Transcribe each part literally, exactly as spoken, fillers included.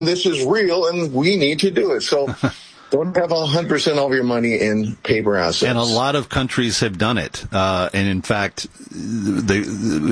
this is real and we need to do it. So don't have one hundred percent of your money in paper assets. And a lot of countries have done it. Uh, and in fact, the,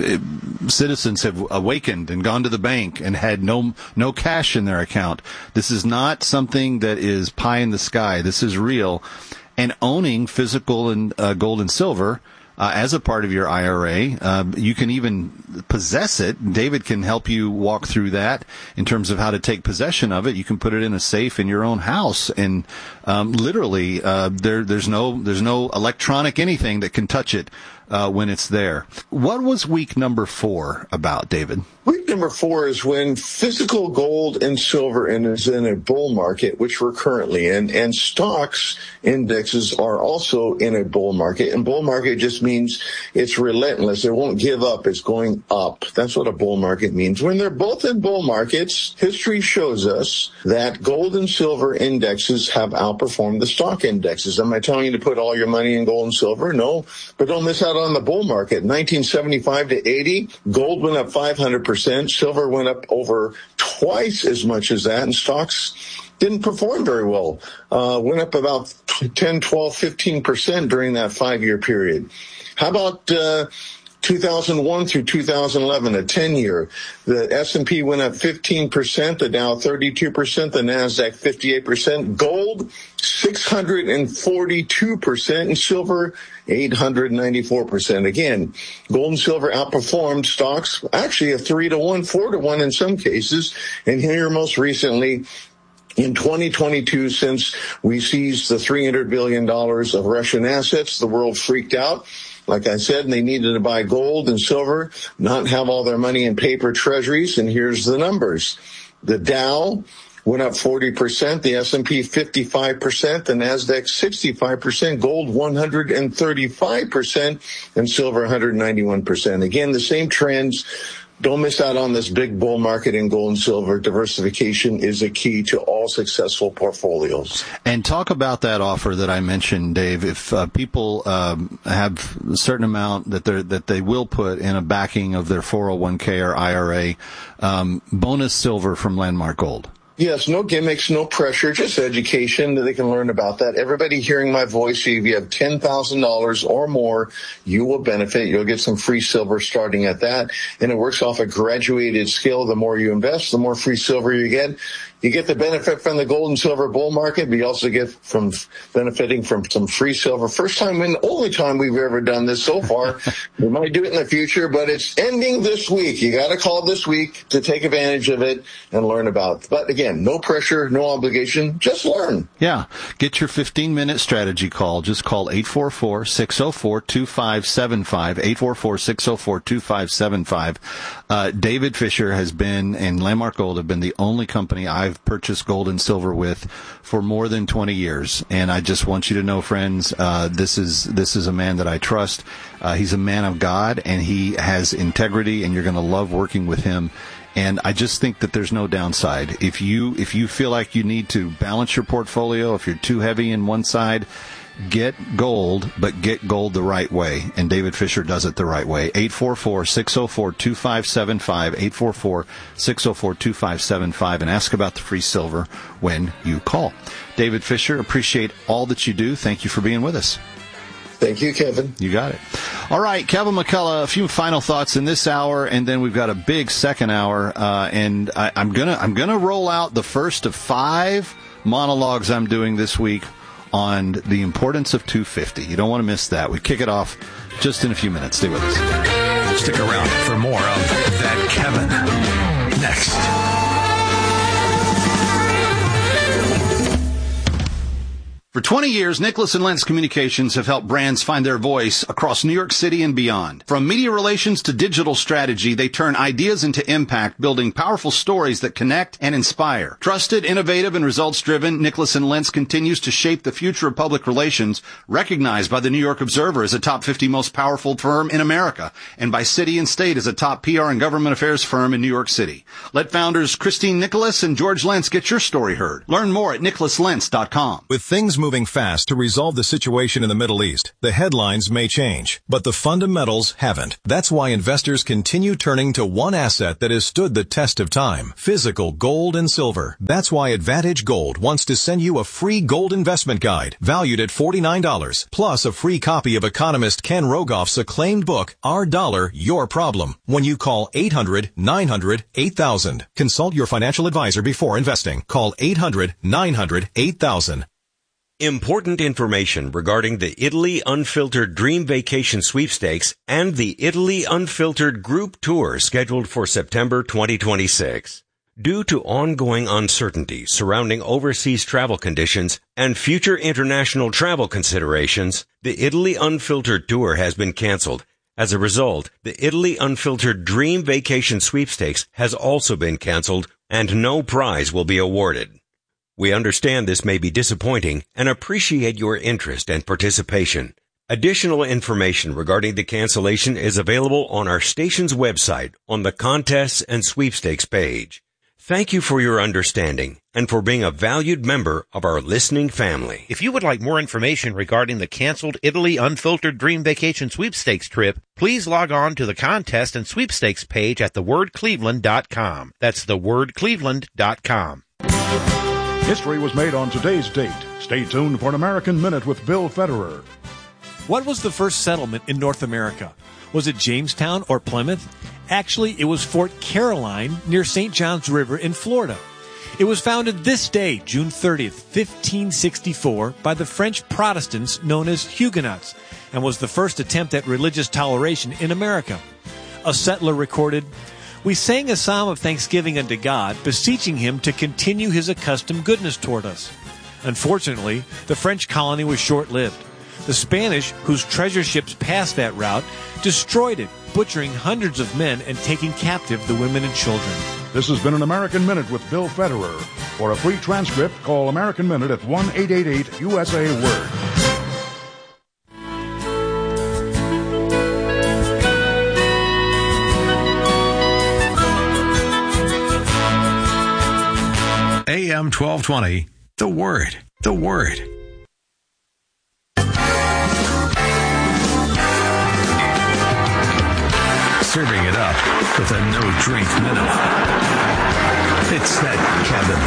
the citizens have awakened and gone to the bank and had no no cash in their account. This is not something that is pie in the sky. This is real. And owning physical and uh, gold and silver Uh, as a part of your I R A. Uh, you can even possess it. David can help you walk through that in terms of how to take possession of it. You can put it in a safe in your own house, and um, literally, uh, there, there's no, there's no electronic anything that can touch it uh, when it's there. What was week number four about, David? Week number four is when physical gold and silver is in a bull market, which we're currently in, and stocks indexes are also in a bull market. And bull market just means it's relentless. It won't give up. It's going up. That's what a bull market means. When they're both in bull markets, history shows us that gold and silver indexes have outperformed the stock indexes. Am I telling you to put all your money in gold and silver? No, but don't miss out on the bull market. nineteen seventy-five to eighty, gold went up five hundred percent. Silver went up over twice as much as that, and stocks didn't perform very well. Uh, went up about ten, twelve, fifteen percent during that five-year period. How about uh, two thousand one through two thousand eleven, a ten-year? The S and P went up fifteen percent, the Dow thirty-two percent, the NASDAQ fifty-eight percent, gold six hundred forty-two percent, and silver eight hundred ninety-four percent. Again, gold and silver outperformed stocks, actually a three to one, four to one in some cases. And here most recently, in twenty twenty-two, since we seized the three hundred billion dollars of Russian assets, the world freaked out. Like I said, and they needed to buy gold and silver, not have all their money in paper treasuries. And here's the numbers. The Dow went up forty percent, the S and P fifty-five percent, the NASDAQ sixty-five percent, gold one hundred thirty-five percent, and silver one hundred ninety-one percent. Again, the same trends. Don't miss out on this big bull market in gold and silver. Diversification is a key to all successful portfolios. And talk about that offer that I mentioned, Dave. If uh, people um, have a certain amount that they that they will put in a backing of their four oh one k or I R A, um, bonus silver from Landmark Gold. Yes, no gimmicks, no pressure, just education that they can learn about that. Everybody hearing my voice, if you have ten thousand dollars or more, you will benefit. You'll get some free silver starting at that. And it works off a graduated scale. The more you invest, the more free silver you get. You get the benefit from the gold and silver bull market, but you also get from benefiting from some free silver. First time and only time we've ever done this so far. We might do it in the future, but it's ending this week. You got to call this week to take advantage of it and learn about it. But again, no pressure, no obligation, just learn. Yeah. Get your fifteen-minute strategy call. Just call eight four four, six oh four, two five seven five, eight four four, six oh four, two five seven five. Uh, David Fisher has been, and Landmark Gold have been the only company I've I've purchased gold and silver with for more than twenty years. And I just want you to know, friends, uh, this is, this is a man that I trust. Uh, he's a man of God and he has integrity, and you're going to love working with him. And I just think that there's no downside. If you, if you feel like you need to balance your portfolio, if you're too heavy in one side, get gold, but get gold the right way. And David Fisher does it the right way. eight four four, six oh four, two five seven five, eight four four, six oh four, two five seven five, and ask about the free silver when you call. David Fisher, appreciate all that you do. Thank you for being with us. Thank you, Kevin. You got it. All right, Kevin McCullough, a few final thoughts in this hour, and then we've got a big second hour, uh, and I, I'm gonna I'm gonna roll out the first of five monologues I'm doing this week on the importance of two fifty. You don't want to miss that. We kick it off just in a few minutes. Stay with us. Stick around for more of That Kevin next. For twenty years, Nicholas and Lentz Communications have helped brands find their voice across New York City and beyond. From media relations to digital strategy, they turn ideas into impact, building powerful stories that connect and inspire. Trusted, innovative, and results-driven, Nicholas and Lentz continues to shape the future of public relations, recognized by the New York Observer as a top fifty most powerful firm in America, and by City and State as a top P R and government affairs firm in New York City. Let founders Christine Nicholas and George Lentz get your story heard. Learn more at nicholas lentz dot com. With things is moving fast to resolve the situation in the Middle East. The headlines may change, but the fundamentals haven't. That's why investors continue turning to one asset that has stood the test of time: physical gold and silver. That's why Advantage Gold wants to send you a free gold investment guide valued at forty-nine dollars, plus a free copy of economist Ken Rogoff's acclaimed book, Our Dollar, Your Problem, when you call eight hundred, nine hundred, eight thousand. Consult your financial advisor before investing. Call eight hundred, nine hundred, eight thousand. Important information regarding the Italy Unfiltered Dream Vacation Sweepstakes and the Italy Unfiltered Group Tour scheduled for September twenty twenty-six. Due to ongoing uncertainty surrounding overseas travel conditions and future international travel considerations, the Italy Unfiltered Tour has been canceled. As a result, the Italy Unfiltered Dream Vacation Sweepstakes has also been canceled, and no prize will be awarded. We understand this may be disappointing and appreciate your interest and participation. Additional information regarding the cancellation is available on our station's website on the Contests and Sweepstakes page. Thank you for your understanding and for being a valued member of our listening family. If you would like more information regarding the canceled Italy Unfiltered Dream Vacation Sweepstakes trip, please log on to the Contest and Sweepstakes page at the word cleveland dot com. That's the word cleveland dot com. History was made on today's date. Stay tuned for an American Minute with Bill Federer. What was the first settlement in North America? Was it Jamestown or Plymouth? Actually, it was Fort Caroline near Saint Johns River in Florida. It was founded this day, June thirtieth, fifteen sixty-four, by the French Protestants known as Huguenots, and was the first attempt at religious toleration in America. A settler recorded, "We sang a psalm of thanksgiving unto God, beseeching him to continue his accustomed goodness toward us." Unfortunately, the French colony was short-lived. The Spanish, whose treasure ships passed that route, destroyed it, butchering hundreds of men and taking captive the women and children. This has been an American Minute with Bill Federer. For a free transcript, call American Minute at one eight eight eight U S A Word. A M twelve twenty, The Word, The Word. Serving it up with a no-drink minute. It's that Kevin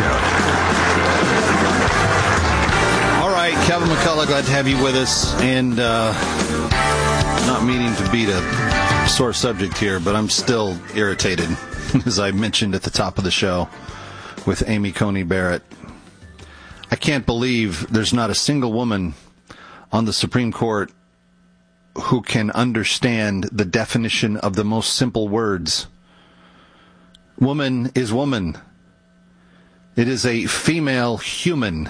Show. All right, Kevin McCullough, glad to have you with us. And uh, not meaning to beat a sore subject here, but I'm still irritated, as I mentioned at the top of the show, with Amy Coney Barrett. I can't believe there's not a single woman on the Supreme Court who can understand the definition of the most simple words. Woman is woman. It is a female human.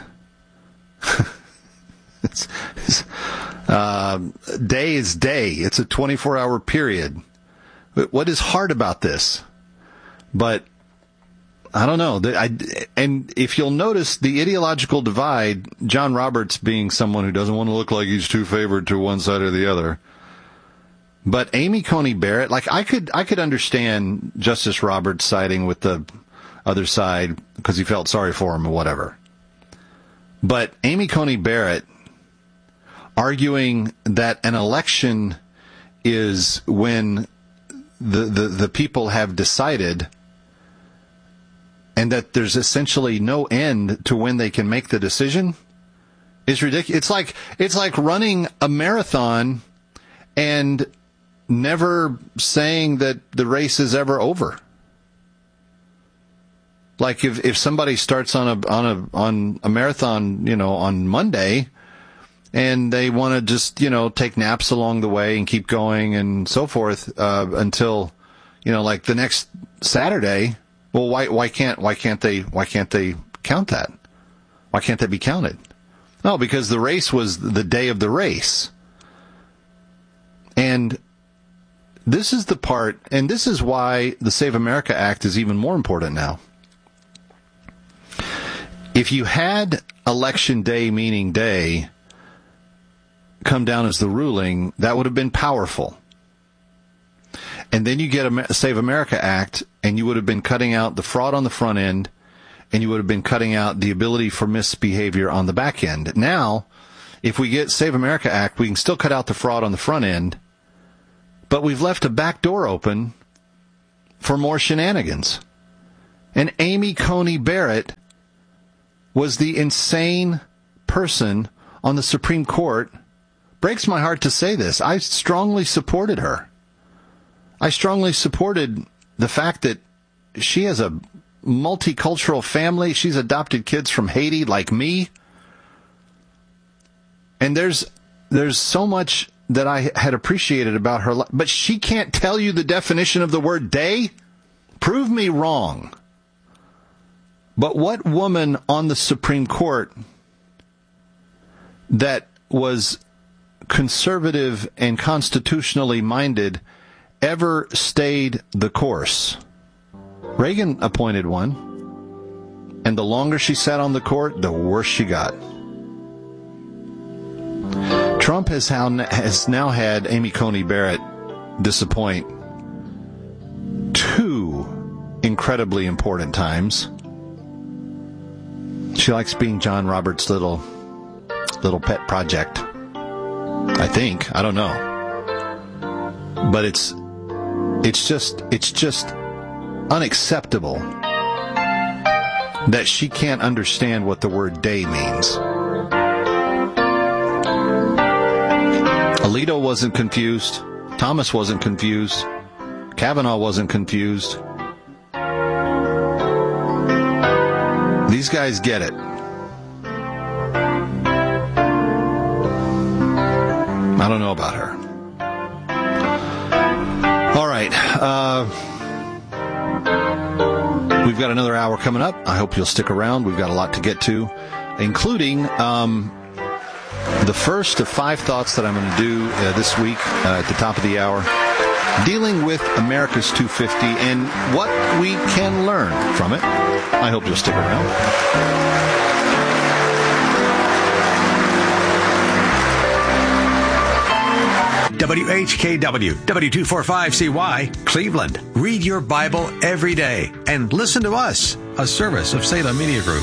it's, it's, uh, day is day. It's a twenty-four hour period. What is hard about this? But I don't know. I, and if you'll notice the ideological divide, John Roberts being someone who doesn't want to look like he's too favored to one side or the other. But Amy Coney Barrett, like I could, I could understand Justice Roberts siding with the other side because he felt sorry for him or whatever. But Amy Coney Barrett arguing that an election is when the, the, the people have decided and that there's essentially no end to when they can make the decision is ridiculous. It's like, it's like running a marathon and never saying that the race is ever over. Like if, if somebody starts on a, on a, on a marathon, you know, on Monday and they want to just, you know, take naps along the way and keep going and so forth, uh, until, you know, like the next Saturday. Well, why why can't why can't they why can't they count that? Why can't that be counted? No, because the race was the day of the race. And this is the part, and this is why the Save America Act is even more important now. If you had Election Day, meaning day, come down as the ruling, that would have been powerful. And then you get a Save America Act, and you would have been cutting out the fraud on the front end, and you would have been cutting out the ability for misbehavior on the back end. Now, if we get Save America Act, we can still cut out the fraud on the front end, but we've left a back door open for more shenanigans. And Amy Coney Barrett was the insane person on the Supreme Court. Breaks my heart to say this. I strongly supported her. I strongly supported the fact that she has a multicultural family. She's adopted kids from Haiti like me. And there's there's so much that I had appreciated about her. But she can't tell you the definition of the word day? Prove me wrong. But what woman on the Supreme Court that was conservative and constitutionally minded ever stayed the course? Reagan appointed one, and the longer she sat on the court, the worse she got. Trump has, how, has now had Amy Coney Barrett disappoint two incredibly important times. She likes being John Roberts' little little pet project. I think. I don't know. But it's it's just it's just unacceptable that she can't understand what the word day means. Alito wasn't confused. Thomas wasn't confused. Kavanaugh wasn't confused. These guys get it. I don't know about her. All right. Uh, we've got another hour coming up. I hope you'll stick around. We've got a lot to get to, including um, the first of five thoughts that I'm going to do uh, this week uh, at the top of the hour, dealing with America's two fifty and what we can learn from it. I hope you'll stick around. W H K W, W two forty-five C Y, Cleveland. Read your Bible every day and listen to us, a service of Salem Media Group.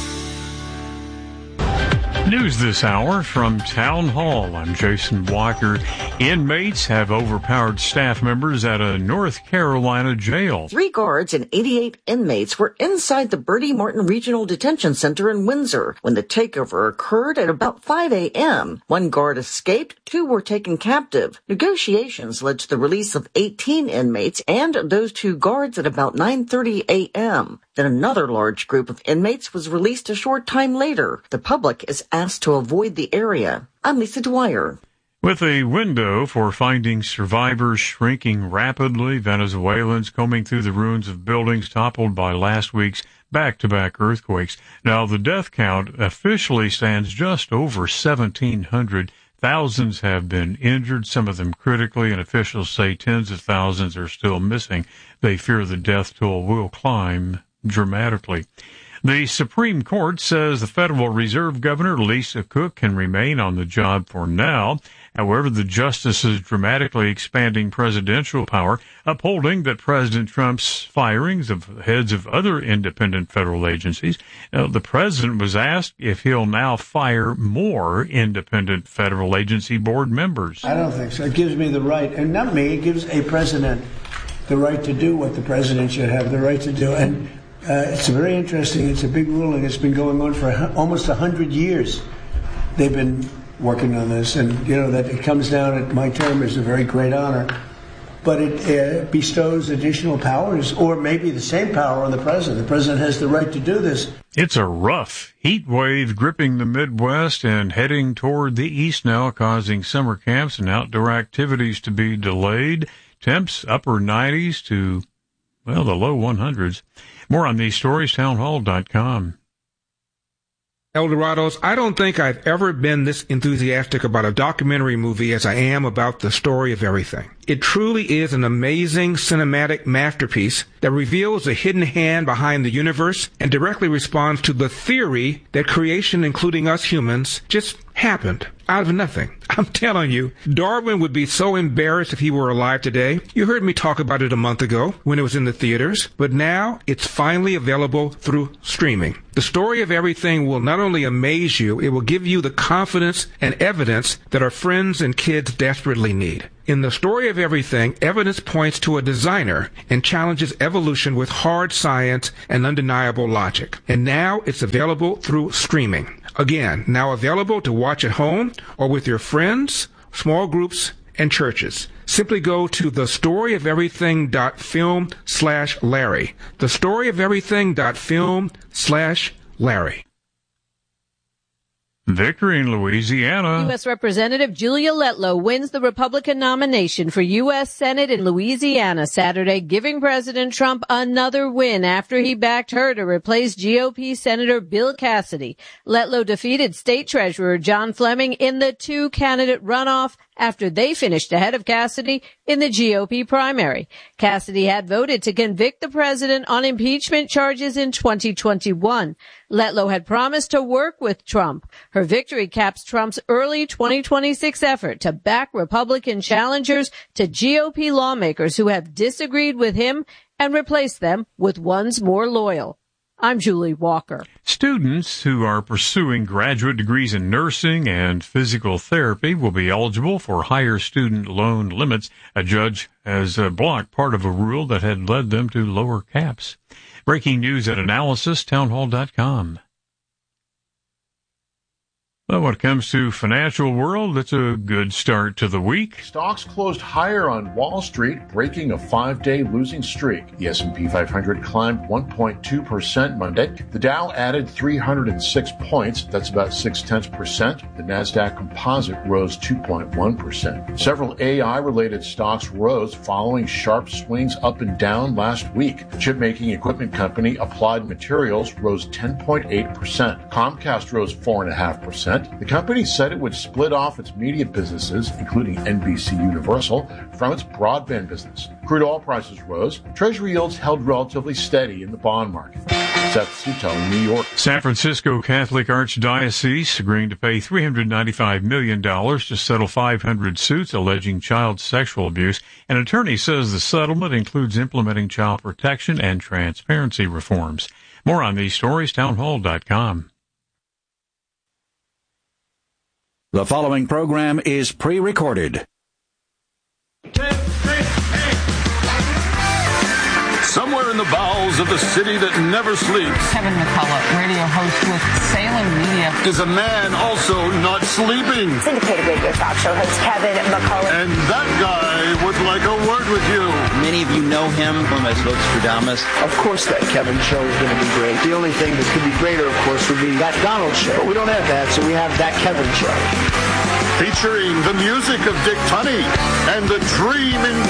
News this hour from Town Hall. I'm Jason Walker. Inmates have overpowered staff members at a North Carolina jail. Three guards and eighty-eight inmates were inside the Bertie Martin Regional Detention Center in Windsor when the takeover occurred at about five a.m. One guard escaped, two were taken captive. Negotiations led to the release of eighteen inmates and those two guards at about nine thirty a.m. Then another large group of inmates was released a short time later. The public is asked to avoid the area. I'm Lisa Dwyer. With a window for finding survivors shrinking rapidly, Venezuelans combing through the ruins of buildings toppled by last week's back-to-back earthquakes. Now, the death count officially stands just over seventeen hundred. Thousands have been injured, some of them critically, and officials say tens of thousands are still missing. They fear the death toll will climb dramatically. The Supreme Court says the Federal Reserve Governor Lisa Cook can remain on the job for now. However, the justices dramatically expanding presidential power, upholding that President Trump's firings of heads of other independent federal agencies. Now, the president was asked if he'll now fire more independent federal agency board members. I don't think so. It gives me the right, and not me, it gives a president the right to do what the president should have the right to do. And uh, it's very interesting. It's a big ruling. It's been going on for almost one hundred years. They've been working on this, and you know that it comes down at my term is a very great honor, but it uh, bestows additional powers, or maybe the same power on the president. The president has the right to do this. It's a rough heat wave gripping the Midwest and heading toward the east now, causing summer camps and outdoor activities to be delayed. Temps upper nineties to, well, the low hundreds. More on these stories, townhall dot com. Eldorados, I don't think I've ever been this enthusiastic about a documentary movie as I am about the story of everything. It truly is an amazing cinematic masterpiece that reveals the hidden hand behind the universe and directly responds to the theory that creation, including us humans, just happened. out of nothing. I'm telling you, Darwin would be so embarrassed if he were alive today. You heard me talk about it a month ago when it was in the theaters, but now it's finally available through streaming. The Story of Everything will not only amaze you, it will give you the confidence and evidence that our friends and kids desperately need. In The Story of Everything, evidence points to a designer and challenges evolution with hard science and undeniable logic. And now it's available through streaming. Again, now available to watch at home or with your friends, small groups, and churches. Simply go to thestoryoferything.film slash Larry. Thestoryoferything.film slash Larry. Victory in Louisiana. U S. Representative Julia Letlow wins the Republican nomination for U S. Senate in Louisiana Saturday, giving President Trump another win after he backed her to replace G O P Senator Bill Cassidy. Letlow defeated State Treasurer John Fleming in the two-candidate runoff after they finished ahead of Cassidy in the G O P primary. Cassidy had voted to convict the president on impeachment charges in twenty twenty-one. Letlow had promised to work with Trump. Her victory caps Trump's early twenty twenty-six effort to back Republican challengers to G O P lawmakers who have disagreed with him and replace them with ones more loyal. I'm Julie Walker. Students who are pursuing graduate degrees in nursing and physical therapy will be eligible for higher student loan limits. A judge has uh, blocked part of a rule that had led them to lower caps. Breaking news at Analysis, townhall dot com. Well, when it comes to financial world, it's a good start to the week. Stocks closed higher on Wall Street, breaking a five-day losing streak. The S and P five hundred climbed one point two percent Monday. The Dow added three hundred six points. That's about six-tenths percent. The Nasdaq Composite rose two point one percent. Several A I-related stocks rose following sharp swings up and down last week. Chip-making equipment company Applied Materials rose ten point eight percent. Comcast rose four point five percent. The company said it would split off its media businesses, including N B C Universal, from its broadband business. Crude oil prices rose. Treasury yields held relatively steady in the bond market. Seth Suto, New York. San Francisco Catholic Archdiocese agreeing to pay three hundred ninety-five million dollars to settle five hundred suits alleging child sexual abuse. An attorney says the settlement includes implementing child protection and transparency reforms. More on these stories, townhall dot com. The following program is pre-recorded. Somewhere in the bowels of the city that never sleeps, Kevin McCullough, radio host with Salem Media, is a man also not sleeping. Syndicated radio talk show host Kevin McCullough. And that guy would like a word with you. Many of you know him from as Nostradamus. Of course that Kevin show is going to be great. The only thing that could be greater, of course, would be that Donald show. But we don't have that, so we have that Kevin show. Featuring the music of Dick Tunney and the dream in